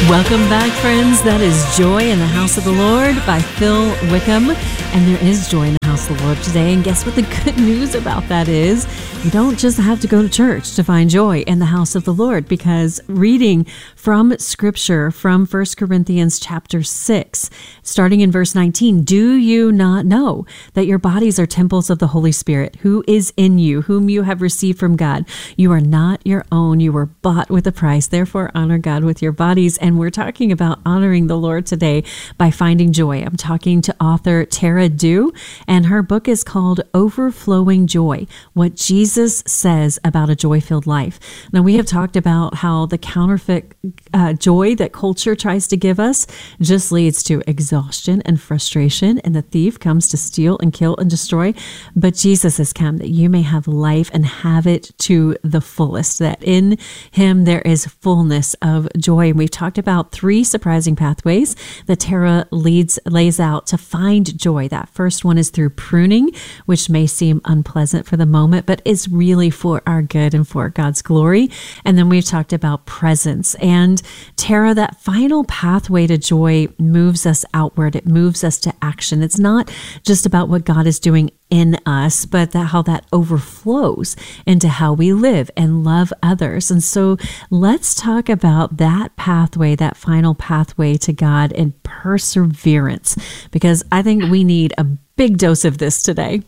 Welcome back, friends. That is Joy in the House of the Lord by Phil Wickham. And there is joy in the house of the Lord today. And guess what the good news about that is? You don't just have to go to church to find joy in the house of the Lord, because reading from Scripture from 1 Corinthians chapter 6, starting in verse 19, do you not know that your bodies are temples of the Holy Spirit, who is in you, whom you have received from God? You are not your own. You were bought with a price. Therefore, honor God with your bodies. And we're talking about honoring the Lord today by finding joy. I'm talking to author Tara Dew, and her book is called Overflowing Joy, What Jesus Says About a Joy-Filled Life. Now, we have talked about how the counterfeit joy that culture tries to give us just leads to exhaustion and frustration, and the thief comes to steal and kill and destroy. But Jesus has come that you may have life and have it to the fullest, that in him there is fullness of joy. And we've talked about 3 surprising pathways that Tara lays out to find joy. That first one is through pruning, which may seem unpleasant for the moment, but is really for our good and for God's glory. And then we've talked about presence. And Tara, that final pathway to joy moves us outward. It moves us to action. It's not just about what God is doing in us, but how that overflows into how we live and love others. And so let's talk about that pathway, that final pathway to God, and perseverance, because I think we need a big dose of this today.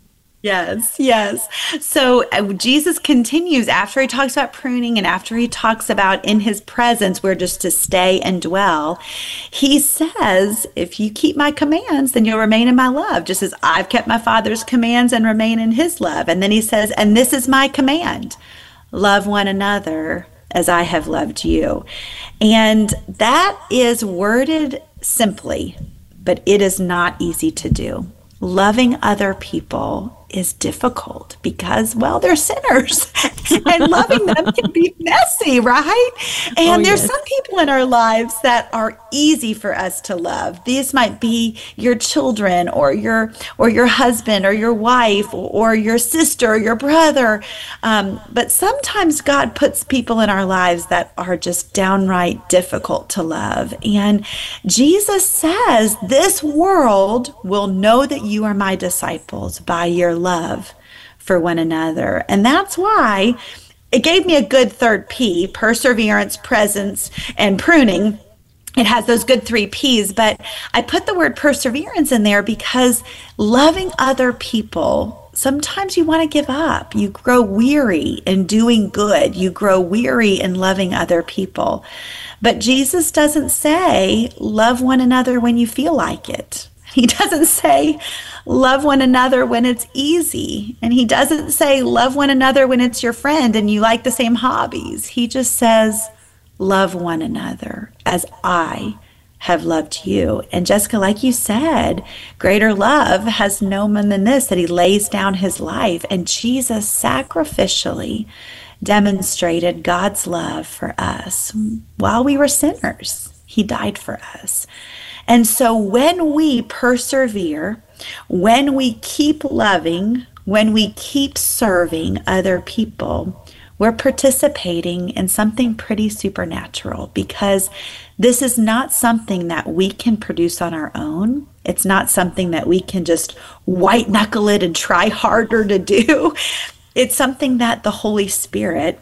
Yes. So Jesus continues after he talks about pruning and after he talks about in his presence, we're just to stay and dwell. He says, if you keep my commands, then you'll remain in my love, just as I've kept my Father's commands and remain in his love. And then he says, and this is my command, love one another as I have loved you. And that is worded simply, but it is not easy to do. Loving other people is difficult because, well, they're sinners and loving them can be messy, right? And there's some people in our lives that are easy for us to love. These might be your children or your husband or your wife or your sister or your brother. But sometimes God puts people in our lives that are just downright difficult to love. And Jesus says, this world will know that you are my disciples by your love for one another. And that's why it gave me a good third P, perseverance, presence, and pruning. It has those good 3 Ps, but I put the word perseverance in there because loving other people, sometimes you want to give up. You grow weary in doing good. You grow weary in loving other people. But Jesus doesn't say, love one another when you feel like it. He doesn't say, love one another when it's easy. And he doesn't say, love one another when it's your friend and you like the same hobbies. He just says, love one another as I have loved you. And Jessica, like you said, greater love has no man than this, that he lays down his life. And Jesus sacrificially demonstrated God's love for us while we were sinners. He died for us. And so when we persevere, when we keep loving, when we keep serving other people, we're participating in something pretty supernatural, because this is not something that we can produce on our own. It's not something that we can just white knuckle it and try harder to do. It's something that the Holy Spirit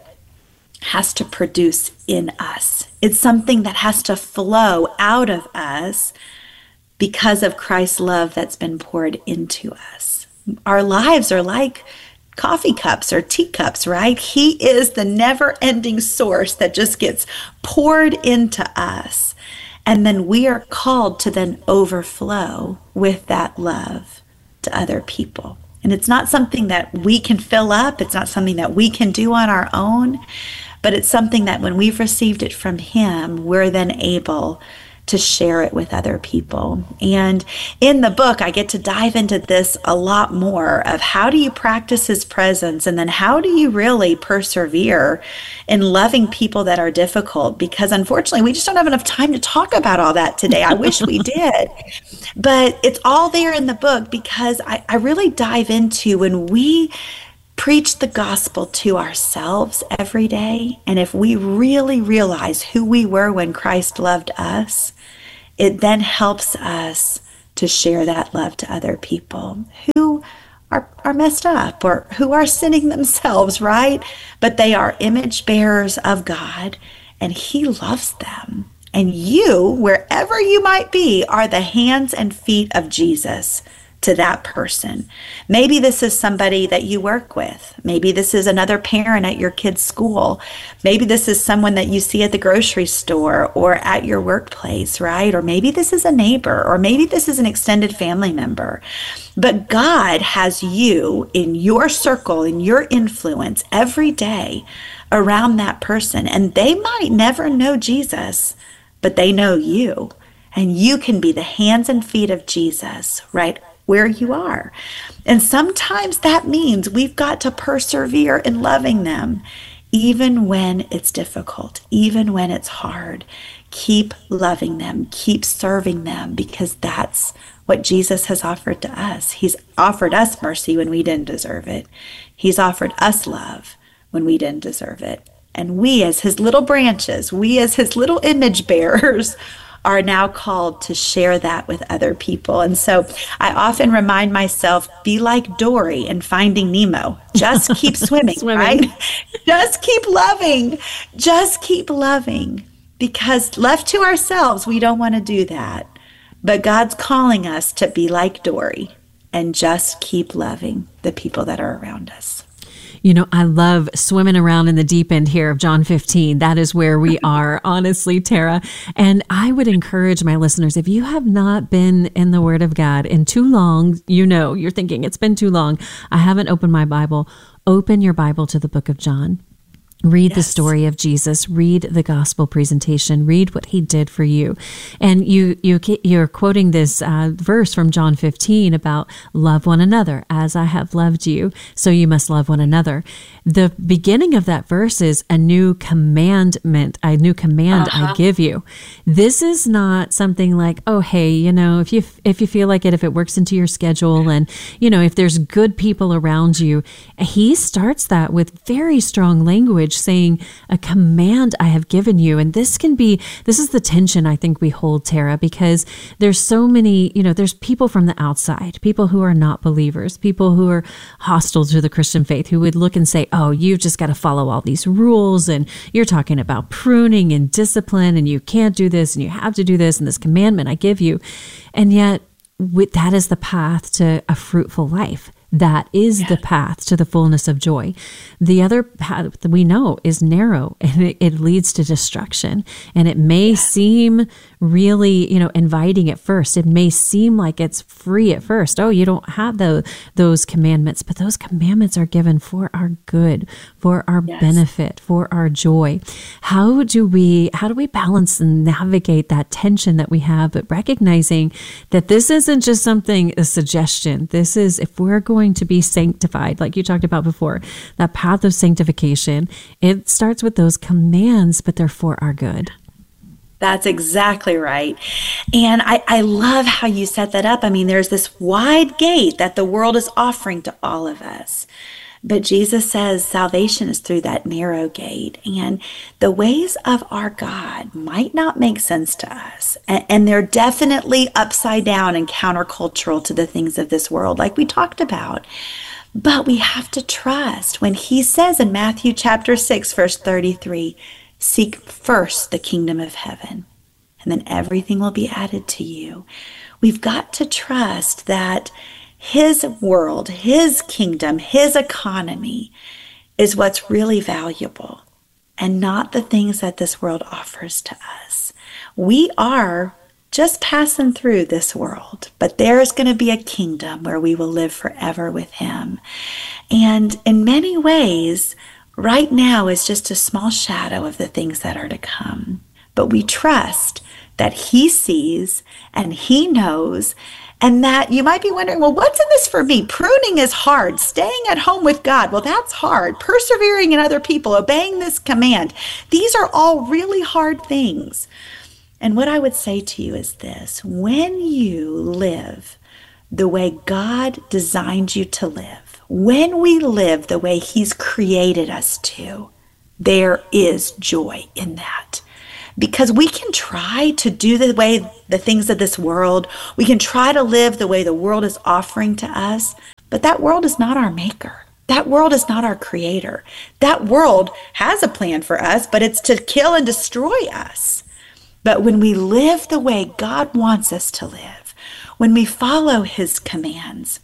has to produce in us. It's something that has to flow out of us because of Christ's love that's been poured into us. Our lives are like coffee cups or teacups, right? He is the never-ending source that just gets poured into us. And then we are called to then overflow with that love to other people. And it's not something that we can fill up. It's not something that we can do on our own. But it's something that when we've received it from him, we're then able to share it with other people. And in the book, I get to dive into this a lot more of how do you practice his presence, and then how do you really persevere in loving people that are difficult? Because unfortunately, we just don't have enough time to talk about all that today. I wish we did. But it's all there in the book, because I really dive into when we preach the gospel to ourselves every day, and if we really realize who we were when Christ loved us, it then helps us to share that love to other people who are messed up or who are sinning themselves, right? But they are image bearers of God, and He loves them. And you, wherever you might be, are the hands and feet of Jesus to that person. Maybe this is somebody that you work with. Maybe this is another parent at your kid's school. Maybe this is someone that you see at the grocery store or at your workplace, right? Or maybe this is a neighbor, or maybe this is an extended family member. But God has you in your circle, in your influence every day around that person. And they might never know Jesus, but they know you. And you can be the hands and feet of Jesus, right where you are. And sometimes that means we've got to persevere in loving them, even when it's difficult, even when it's hard. Keep loving them, keep serving them, because that's what Jesus has offered to us. He's offered us mercy when we didn't deserve it. He's offered us love when we didn't deserve it. And we as His little branches, we as His little image bearers, are now called to share that with other people. And so I often remind myself, be like Dory in Finding Nemo. Just keep swimming, right? Just keep loving. Just keep loving. Because left to ourselves, we don't want to do that. But God's calling us to be like Dory and just keep loving the people that are around us. You know, I love swimming around in the deep end here of John 15. That is where we are, honestly, Tara. And I would encourage my listeners, if you have not been in the Word of God in too long, you know, you're thinking it's been too long. I haven't opened my Bible. Open your Bible to the book of John. Read the story of Jesus. Read the gospel presentation. Read what He did for you. And you're quoting this verse from John 15 about love one another as I have loved you, so you must love one another. The beginning of that verse is a new commandment, a new command I give you. This is not something like, oh, hey, you know, if you feel like it, if it works into your schedule, and you know, if there's good people around you. He starts that with very strong language, saying a command I have given you. And this is the tension I think we hold, Tara, because there's so many, you know, there's people from the outside, people who are not believers, people who are hostile to the Christian faith, who would look and say, oh, you've just got to follow all these rules, and you're talking about pruning and discipline, and you can't do this, and you have to do this, and this commandment I give you. And yet that is the path to a fruitful life. That is the path to the fullness of joy. The other path that we know is narrow, and it leads to destruction. And it may seem really, you know, inviting at first. It may seem like it's free at first. Oh, you don't have those commandments, but those commandments are given for our good, for our benefit, for our joy. How do we balance and navigate that tension that we have, but recognizing that this isn't just a suggestion. This is, if we're going to be sanctified, like you talked about before, that path of sanctification, it starts with those commands, but they're for our good. That's exactly right. And I love how you set that up. I mean, there's this wide gate that the world is offering to all of us. But Jesus says salvation is through that narrow gate. And the ways of our God might not make sense to us. And they're definitely upside down and countercultural to the things of this world, like we talked about. But we have to trust when He says in Matthew chapter 6, verse 33, seek first the kingdom of heaven, and then everything will be added to you. We've got to trust that His world, His kingdom, His economy is what's really valuable, and not the things that this world offers to us. We are just passing through this world, but there's going to be a kingdom where we will live forever with Him. And in many ways, right now is just a small shadow of the things that are to come. But we trust that He sees and He knows, and that you might be wondering, well, what's in this for me? Pruning is hard. Staying at home with God, well, that's hard. Persevering in other people, obeying this command, these are all really hard things. And what I would say to you is this: when you live the way God designed you to live, When we live the way He's created us to, there is joy in that. Because we can try to do the things of this world. We can try to live the way the world is offering to us, but that world is not our maker. That world is not our creator. That world has a plan for us, but it's to kill and destroy us. But when we live the way God wants us to live, when we follow His commands,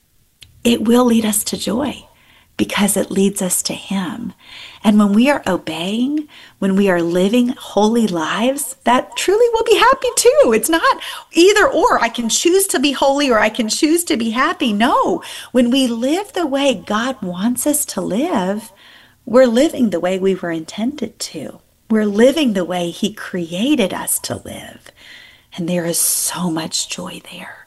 it will lead us to joy because it leads us to Him. And when we are obeying, when we are living holy lives, that truly will be happy too. It's not either or. I can choose to be holy or I can choose to be happy. No, when we live the way God wants us to live, we're living the way we were intended to. We're living the way He created us to live. And there is so much joy there.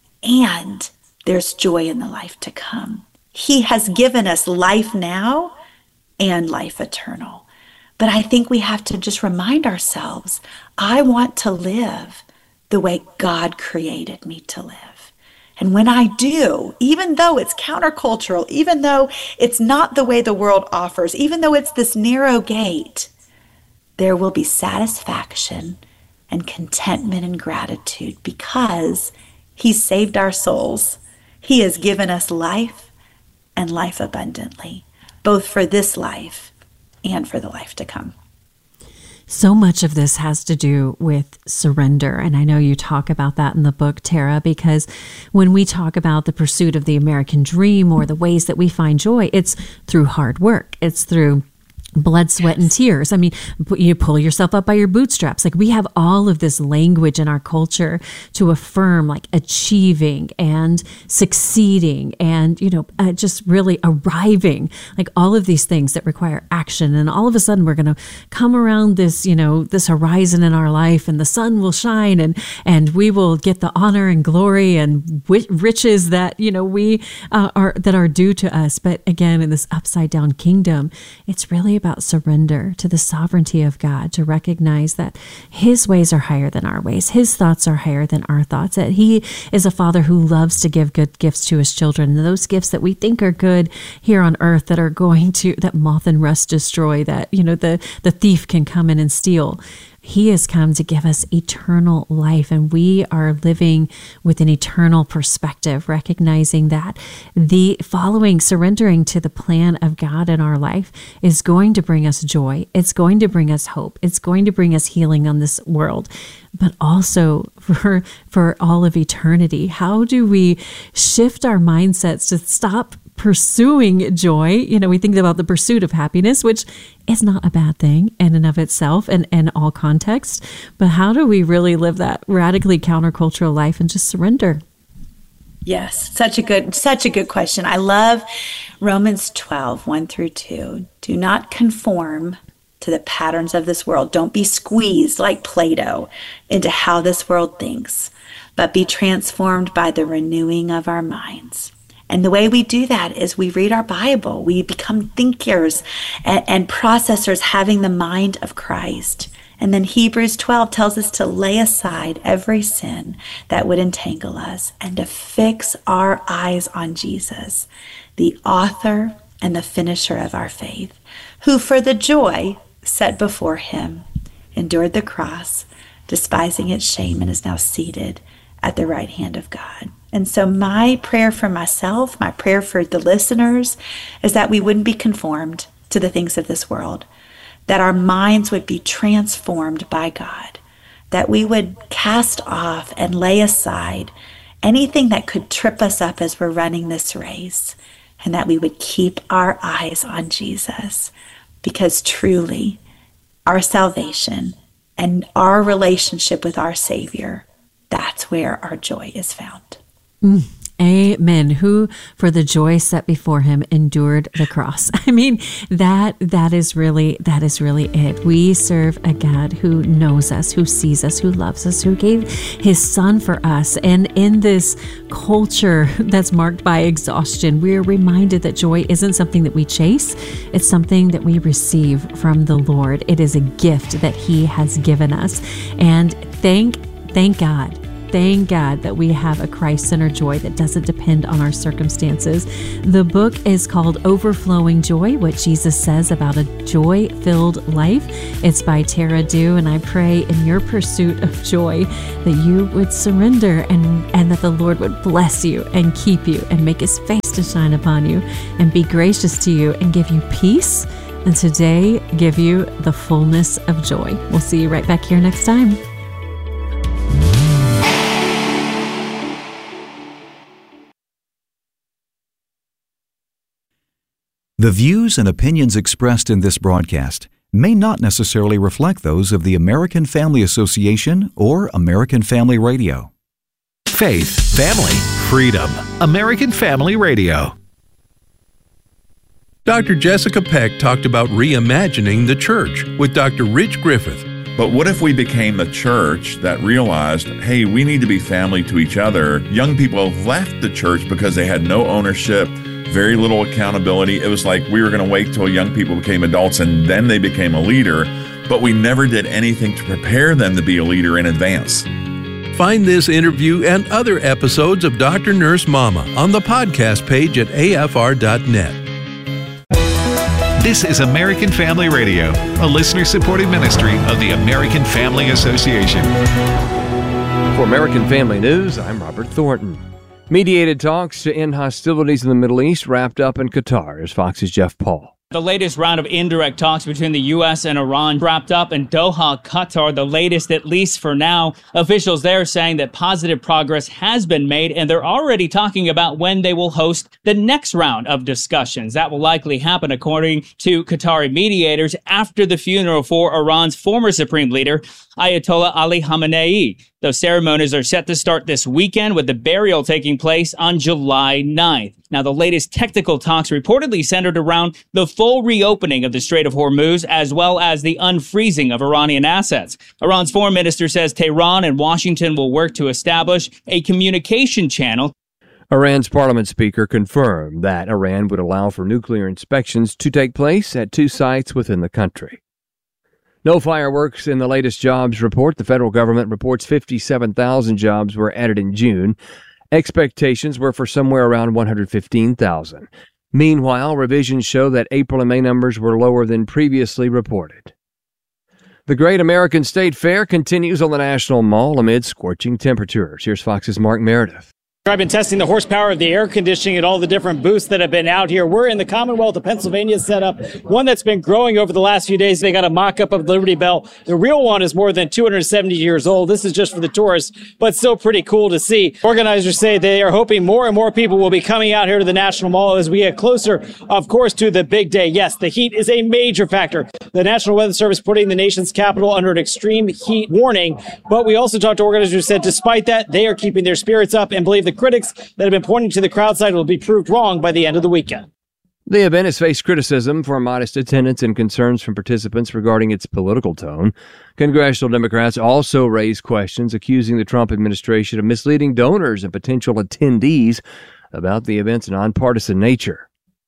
And there's joy in the life to come. He has given us life now and life eternal. But I think we have to just remind ourselves, I want to live the way God created me to live. And when I do, even though it's countercultural, even though it's not the way the world offers, even though it's this narrow gate, there will be satisfaction and contentment and gratitude because He's saved our souls. He has given us life and life abundantly, both for this life and for the life to come. So much of this has to do with surrender. And I know you talk about that in the book, Tara, because when we talk about the pursuit of the American dream or the ways that we find joy, it's through hard work. It's through blood, sweat, and tears. I mean, you pull yourself up by your bootstraps. Like, we have all of this language in our culture to affirm like achieving and succeeding and, just really arriving, like all of these things that require action. And all of a sudden we're going to come around this, this horizon in our life, and the sun will shine and we will get the honor and glory and riches that, we are due to us. But again, in this upside down kingdom, it's really about surrender to the sovereignty of God, to recognize that His ways are higher than our ways. His thoughts are higher than our thoughts, that He is a Father who loves to give good gifts to His children. And those gifts that we think are good here on earth that are going to, that moth and rust destroy, that, the thief can come in and steal. He has come to give us eternal life, and we are living with an eternal perspective, recognizing that the surrendering to the plan of God in our life is going to bring us joy. It's going to bring us hope. It's going to bring us healing on this world, but also for all of eternity. How do we shift our mindsets to stop pursuing joy? We think about the pursuit of happiness, which is not a bad thing in and of itself and in all context. But how do we really live that radically countercultural life and just surrender? Yes, such a good question. I love Romans 12, 1-2. Do not conform to the patterns of this world. Don't be squeezed like Play-Doh into how this world thinks, but be transformed by the renewing of our minds. And the way we do that is we read our Bible. We become thinkers and processors having the mind of Christ. And then Hebrews 12 tells us to lay aside every sin that would entangle us and to fix our eyes on Jesus, the author and the finisher of our faith, who for the joy set before Him endured the cross, despising its shame, and is now seated at the right hand of God. And so my prayer for myself, my prayer for the listeners, is that we wouldn't be conformed to the things of this world, that our minds would be transformed by God, that we would cast off and lay aside anything that could trip us up as we're running this race, and that we would keep our eyes on Jesus, because truly our salvation and our relationship with our Savior, that's where our joy is found. Amen. Who, for the joy set before Him, endured the cross. I mean, that is really it. We serve a God who knows us, who sees us, who loves us, who gave His Son for us. And in this culture that's marked by exhaustion, we're reminded that joy isn't something that we chase. It's something that we receive from the Lord. It is a gift that He has given us. And thank God thank God that we have a Christ-centered joy that doesn't depend on our circumstances. The book is called Overflowing Joy, What Jesus Says About a Joy-Filled Life. It's by Tara Dew, and I pray in your pursuit of joy that you would surrender and that the Lord would bless you and keep you and make his face to shine upon you and be gracious to you and give you peace, and today give you the fullness of joy. We'll see you right back here next time. The views and opinions expressed in this broadcast may not necessarily reflect those of the American Family Association or American Family Radio. Faith, family, freedom. American Family Radio. Dr. Jessica Peck talked about reimagining the church with Dr. Rich Griffith. But what if we became a church that realized, hey, we need to be family to each other? Young people have left the church because they had no ownership, very little accountability. It was like we were going to wait till young people became adults and then they became a leader, but we never did anything to prepare them to be a leader in advance. Find this interview and other episodes of Dr. Nurse Mama on the podcast page at afr.net. This is American Family Radio, a listener-supported ministry of the American Family Association. For American Family News, I'm Robert Thornton. Mediated talks to end hostilities in the Middle East wrapped up in Qatar. Here's Fox's Jeff Paul. The latest round of indirect talks between the U.S. and Iran wrapped up in Doha, Qatar, the latest at least for now. Officials there saying that positive progress has been made, and they're already talking about when they will host the next round of discussions. That will likely happen, according to Qatari mediators, after the funeral for Iran's former supreme leader, Ayatollah Ali Khamenei. Those ceremonies are set to start this weekend, with the burial taking place on July 9th. Now, the latest technical talks reportedly centered around the full reopening of the Strait of Hormuz, as well as the unfreezing of Iranian assets. Iran's foreign minister says Tehran and Washington will work to establish a communication channel. Iran's parliament speaker confirmed that Iran would allow for nuclear inspections to take place at 2 sites within the country. No fireworks in the latest jobs report. The federal government reports 57,000 jobs were added in June. Expectations were for somewhere around 115,000. Meanwhile, revisions show that April and May numbers were lower than previously reported. The Great American State Fair continues on the National Mall amid scorching temperatures. Here's Fox's Mark Meredith. I've been testing the horsepower of the air conditioning at all the different booths that have been out here. We're in the Commonwealth of Pennsylvania setup, one that's been growing over the last few days. They got a mock-up of the Liberty Bell. The real one is more than 270 years old. This is just for the tourists, but still pretty cool to see. Organizers say they are hoping more and more people will be coming out here to the National Mall as we get closer, of course, to the big day. Yes, the heat is a major factor. The National Weather Service putting the nation's capital under an extreme heat warning, but we also talked to organizers who said despite that, they are keeping their spirits up and believe the critics that have been pointing to the crowd side will be proved wrong by the end of the weekend. The event has faced criticism for modest attendance and concerns from participants regarding its political tone. Congressional Democrats also raised questions accusing the Trump administration of misleading donors and potential attendees about the event's nonpartisan nature.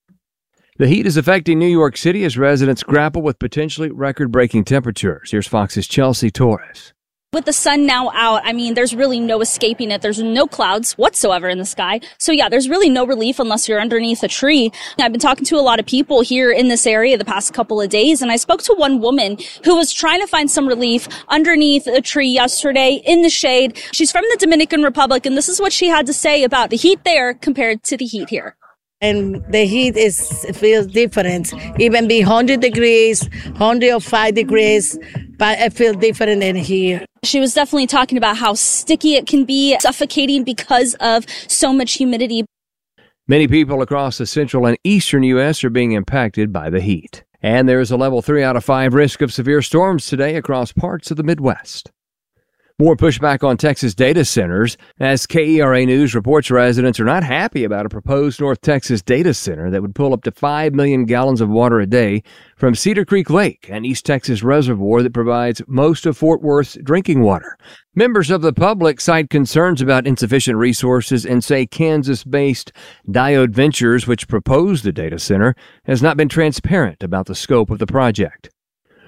The heat is affecting New York City as residents grapple with potentially record-breaking temperatures. Here's Fox's Chelsea Torres. With the sun now out, I mean, there's really no escaping it. There's no clouds whatsoever in the sky. So yeah, there's really no relief unless you're underneath a tree. I've been talking to a lot of people here in this area the past couple of days, and I spoke to one woman who was trying to find some relief underneath a tree yesterday in the shade. She's from the Dominican Republic, and this is what she had to say about the heat there compared to the heat here. And the heat feels different. Even be 100 degrees, 105 degrees, but it feels different than here. She was definitely talking about how sticky it can be, suffocating because of so much humidity. Many people across the central and eastern U.S. are being impacted by the heat. And there is a level 3 out of 5 risk of severe storms today across parts of the Midwest. More pushback on Texas data centers as KERA News reports residents are not happy about a proposed North Texas data center that would pull up to 5 million gallons of water a day from Cedar Creek Lake, an East Texas reservoir that provides most of Fort Worth's drinking water. Members of the public cite concerns about insufficient resources and say Kansas-based Diode Ventures, which proposed the data center, has not been transparent about the scope of the project.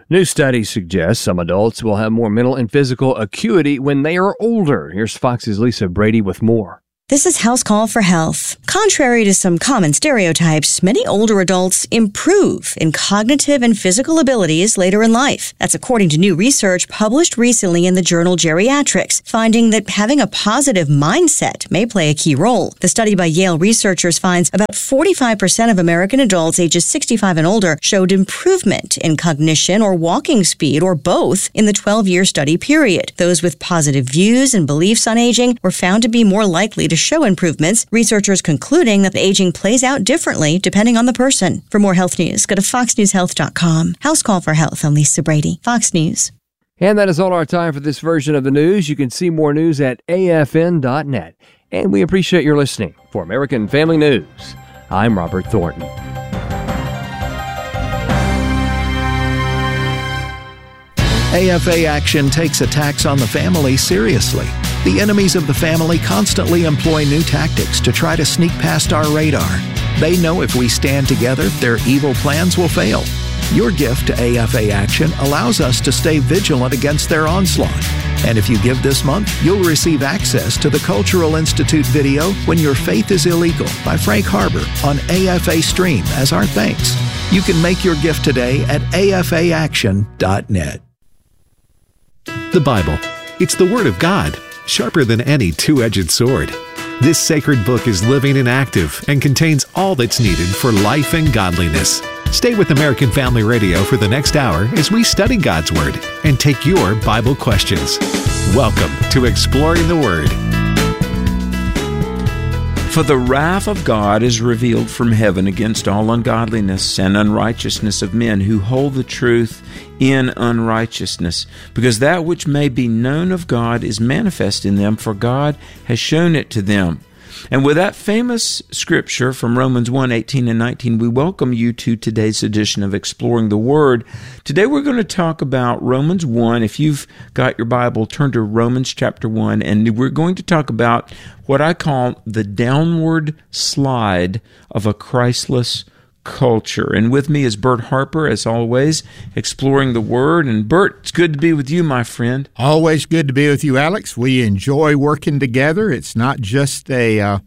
New studies suggest some adults will have more mental and physical acuity when they are older. Here's Fox's Lisa Brady with more. This is House Call for Health. Contrary to some common stereotypes, many older adults improve in cognitive and physical abilities later in life. That's according to new research published recently in the journal Geriatrics, finding that having a positive mindset may play a key role. The study by Yale researchers finds about 45% of American adults ages 65 and older showed improvement in cognition or walking speed or both in the 12-year study period. Those with positive views and beliefs on aging were found to be more likely to show improvements, researchers concluding that aging plays out differently depending on the person. For more health news, go to foxnewshealth.com. House Call for Health. I'm Lisa Brady, Fox News. And that is all our time for this version of the news. You can see more news at afn.net. And we appreciate your listening. For American Family News, I'm Robert Thornton. AFA Action takes attacks on the family seriously. The enemies of the family constantly employ new tactics to try to sneak past our radar. They know if we stand together, their evil plans will fail. Your gift to AFA Action allows us to stay vigilant against their onslaught. And if you give this month, you'll receive access to the Cultural Institute video When Your Faith is Illegal by Frank Harbor on AFA Stream as our thanks. You can make your gift today at afaaction.net. The Bible. It's the Word of God, sharper than any two-edged sword. This sacred book is living and active and contains all that's needed for life and godliness. Stay with American Family Radio for the next hour as we study God's Word and take your Bible questions. Welcome to Exploring the Word. For the wrath of God is revealed from heaven against all ungodliness and unrighteousness of men who hold the truth in unrighteousness, because that which may be known of God is manifest in them, for God has shown it to them. And with that famous scripture from Romans 1:18 and 19, we welcome you to today's edition of Exploring the Word. Today we're going to talk about Romans 1. If you've got your Bible, turn to Romans chapter 1, and we're going to talk about what I call the downward slide of a Christless culture. And with me is Bert Harper, as always, exploring the Word. And Bert, it's good to be with you, my friend. Always good to be with you, Alex. We enjoy working together. It's not just a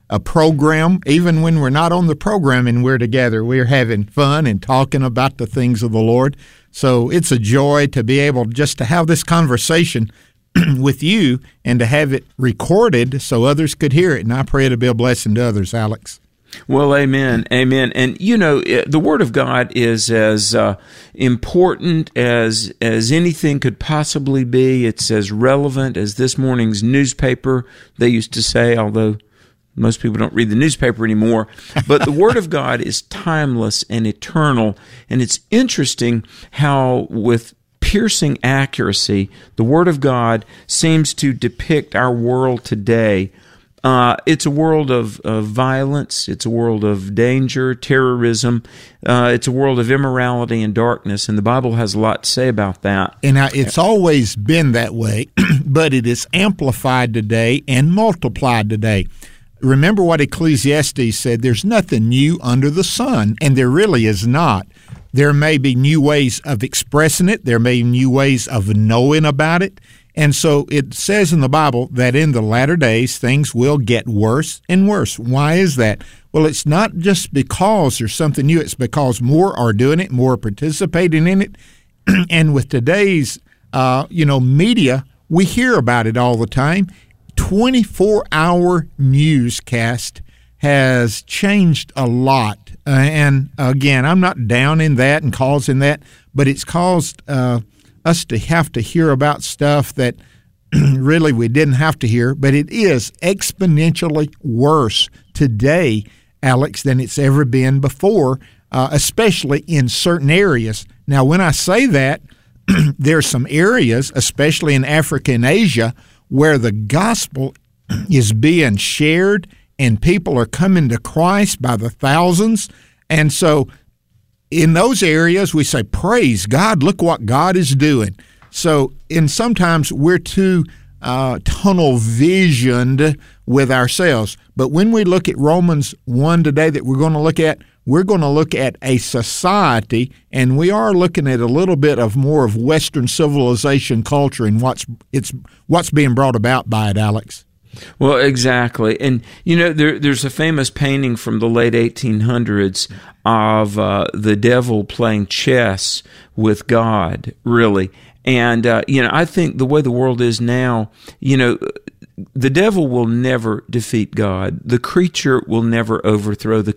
program. Even when we're not on the program and we're together, we're having fun and talking about the things of the Lord. So it's a joy to be able just to have this conversation with you and to have it recorded so others could hear it. And I pray it'll be a blessing to others, Alex. Well, amen, amen. And, you know, the Word of God is as important as anything could possibly be. It's as relevant as this morning's newspaper, they used to say, although most people don't read the newspaper anymore. But the Word of God is timeless and eternal. And it's interesting how, with piercing accuracy, the Word of God seems to depict our world today. It's a world of violence. It's a world of danger, terrorism. It's a world of immorality and darkness, and the Bible has a lot to say about that. And it's always been that way, but it is amplified today and multiplied today. Remember what Ecclesiastes said, there's nothing new under the sun, and there really is not. There may be new ways of expressing it. There may be new ways of knowing about it. And so it says in the Bible that in the latter days, things will get worse and worse. Why is that? Well, it's not just because there's something new. It's because more are doing it, more are participating in it. And with today's, media, we hear about it all the time. 24-hour newscast has changed a lot. And again, I'm not down in that and causing that, but it's caused us to have to hear about stuff that really we didn't have to hear, but it is exponentially worse today, Alex, than it's ever been before, especially in certain areas. Now, when I say that, there are some areas, especially in Africa and Asia, where the gospel is being shared and people are coming to Christ by the thousands. And so in those areas, we say, praise God, look what God is doing. So sometimes we're too tunnel visioned with ourselves. But when we look at Romans 1 today that we're going to look at, we're going to look at a society, and we are looking at a little bit of more of Western civilization culture and what's being brought about by it, Alex. Well, exactly. And, there's a famous painting from the late 1800s of the devil playing chess with God, really. And, I think the way the world is now, the devil will never defeat God. The creature will never overthrow the